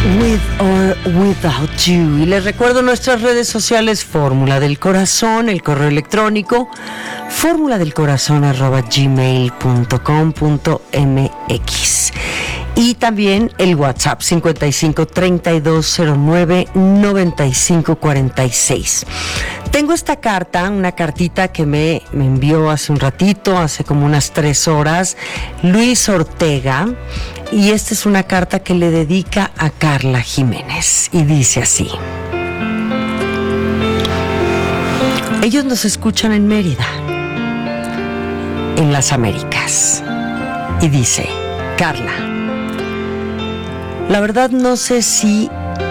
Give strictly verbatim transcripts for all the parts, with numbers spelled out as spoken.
With or Without You. Y les recuerdo nuestras redes sociales: Fórmula del Corazón, el correo electrónico fórmula del corazón arroba gmail punto com punto mx, y también el WhatsApp cincuenta y cinco, treinta y dos, cero nueve, noventa y cinco, cuarenta y seis. Tengo esta carta, una cartita que me, me envió hace un ratito, hace como unas tres horas, Luis Ortega, y esta es una carta que le dedica a Carla Jiménez, y dice así: ellos nos escuchan en Mérida, en las Américas, y dice: Carla, la verdad no sé si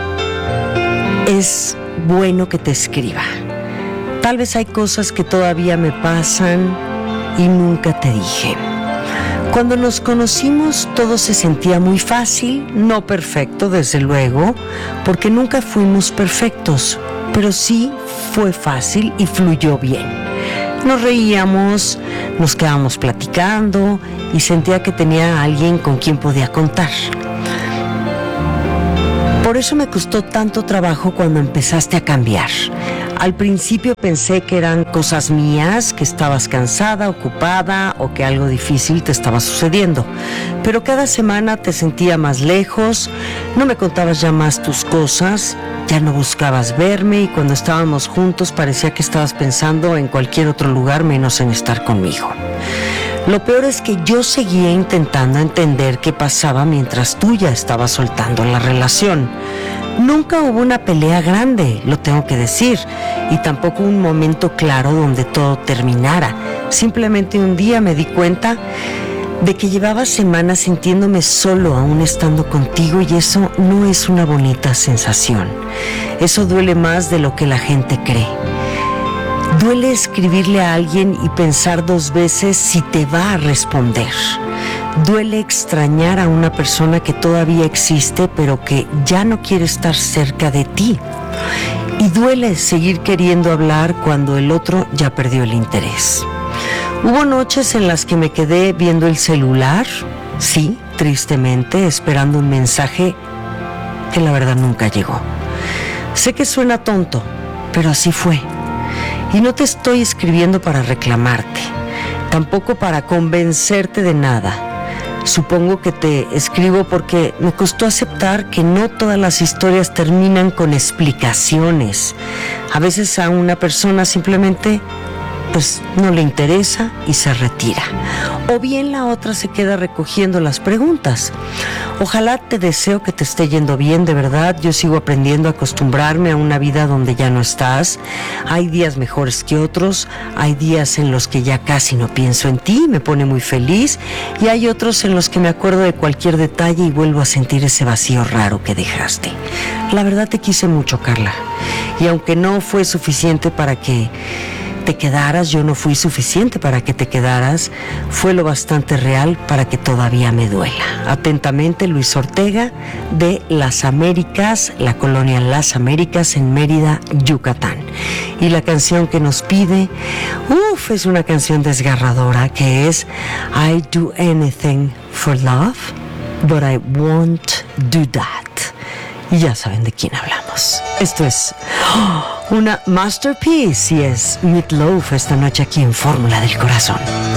es bueno que te escriba. Tal vez hay cosas que todavía me pasan y nunca te dije. Cuando nos conocimos todo se sentía muy fácil, no perfecto desde luego, porque nunca fuimos perfectos, pero sí fue fácil y fluyó bien. Nos reíamos, nos quedábamos platicando y sentía que tenía a alguien con quien podía contar. Por eso me costó tanto trabajo cuando empezaste a cambiar. Al principio pensé que eran cosas mías, que estabas cansada, ocupada o que algo difícil te estaba sucediendo. Pero cada semana te sentía más lejos, no me contabas ya más tus cosas, ya no buscabas verme y cuando estábamos juntos parecía que estabas pensando en cualquier otro lugar menos en estar conmigo. Lo peor es que yo seguía intentando entender qué pasaba mientras tú ya estabas soltando la relación. Nunca hubo una pelea grande, lo tengo que decir, y tampoco un momento claro donde todo terminara. Simplemente un día me di cuenta de que llevaba semanas sintiéndome solo aún estando contigo, y eso no es una bonita sensación. Eso duele más de lo que la gente cree. Duele escribirle a alguien y pensar dos veces si te va a responder. Duele extrañar a una persona que todavía existe pero que ya no quiere estar cerca de ti. Y duele seguir queriendo hablar cuando el otro ya perdió el interés. Hubo noches en las que me quedé viendo el celular, sí, tristemente, esperando un mensaje que la verdad nunca llegó. Sé que suena tonto, pero así fue. Y no te estoy escribiendo para reclamarte, tampoco para convencerte de nada. Supongo que te escribo porque me costó aceptar que no todas las historias terminan con explicaciones. A veces a una persona simplemente pues no le interesa y se retira. O bien la otra se queda recogiendo las preguntas. Ojalá te deseo que te esté yendo bien, de verdad. Yo sigo aprendiendo a acostumbrarme a una vida donde ya no estás. Hay días mejores que otros. Hay días en los que ya casi no pienso en ti, me pone muy feliz. Y hay otros en los que me acuerdo de cualquier detalle y vuelvo a sentir ese vacío raro que dejaste. La verdad te quise mucho, Carla. Y aunque no fue suficiente para que te quedaras, yo no fui suficiente para que te quedaras, fue lo bastante real para que todavía me duela. Atentamente, Luis Ortega, de Las Américas, la colonia Las Américas en Mérida, Yucatán. Y la canción que nos pide, uff, es una canción desgarradora que es I do anything for love, but I won't do that. Y ya saben de quién hablamos. Esto es oh, una masterpiece y es Meat Loaf esta noche aquí en Fórmula del Corazón.